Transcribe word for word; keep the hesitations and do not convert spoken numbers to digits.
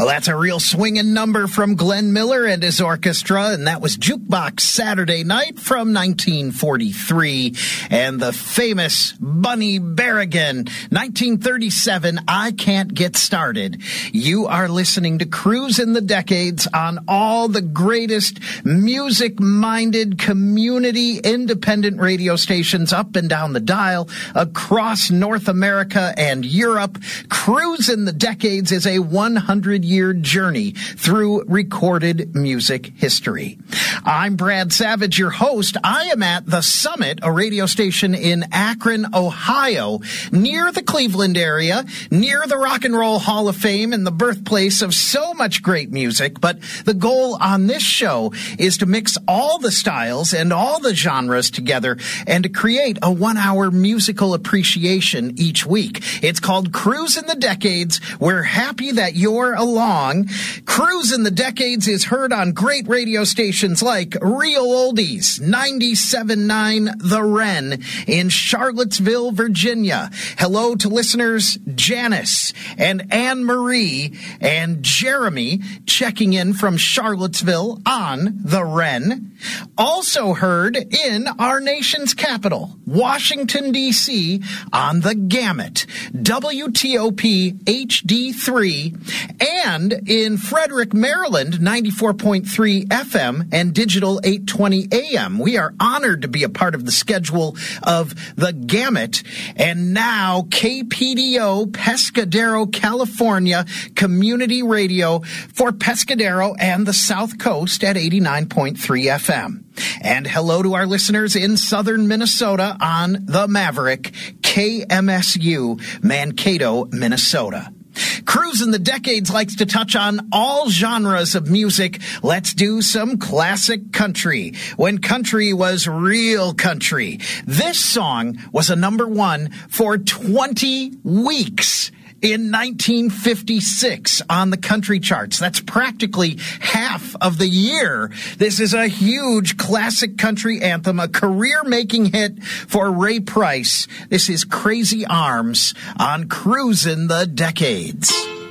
Well, that's a real swinging number from Glenn Miller and his orchestra, and that was Jukebox Saturday Night from nineteen forty-three, and the famous Bunny Berrigan, nineteen thirty-seven, I Can't Get Started. You are listening to Cruise in the Decades on all the greatest music-minded, community, independent radio stations up and down the dial across North America and Europe. Cruise in the Decades is a one hundred year journey through recorded music history. I'm Brad Savage, your host. I am at The Summit, a radio station in Akron, Ohio, near the Cleveland area, near the Rock and Roll Hall of Fame and the birthplace of so much great music. But the goal on this show is to mix all the styles and all the genres together and to create a one-hour musical appreciation each week. It's called Cruise in the Decades. We're happy that you're along. Cruise in the Decades is heard on great radio stations like Real Oldies, ninety-seven point nine The Wren in Charlottesville, Virginia. Hello to listeners Janice and Anne Marie and Jeremy checking in from Charlottesville on The Wren. Also heard in our nation's capital, Washington, D C on The Gamut, W T O P H D three, and in Frederick, Maryland, ninety-four point three F M and digital eight twenty A M. We are honored to be a part of the schedule of The Gamut. And now K P D O, Pescadero, California, community radio for Pescadero and the South Coast at eighty-nine point three F M. And hello to our listeners in southern Minnesota on The Maverick, K M S U, Mankato, Minnesota. Cruise in the Decades likes to touch on all genres of music. Let's do some classic country, when country was real country. This song was a number one for twenty weeks. In nineteen fifty-six on the country charts. That's practically half of the year. This is a huge classic country anthem, a career-making hit for Ray Price. This is Crazy Arms on Cruisin' the Decades.